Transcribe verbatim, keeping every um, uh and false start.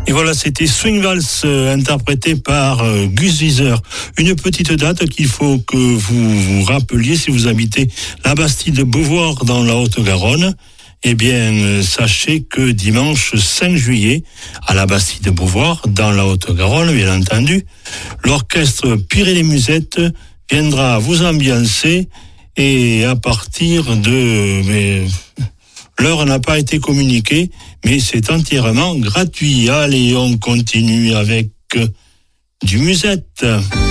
Et voilà, c'était Swing Vals euh, interprété par euh, Gus Viseur. Une petite date qu'il faut que vous vous rappeliez si vous habitez la Bastide de Beauvoir dans la Haute-Garonne. Eh bien, euh, sachez que dimanche cinq juillet, à la Bastide de Beauvoir, dans la Haute-Garonne, bien entendu, l'orchestre Pyrénées-Musette viendra vous ambiancer et à partir de... Mais, l'heure n'a pas été communiquée, mais c'est entièrement gratuit. Allez, on continue avec euh, du Musette.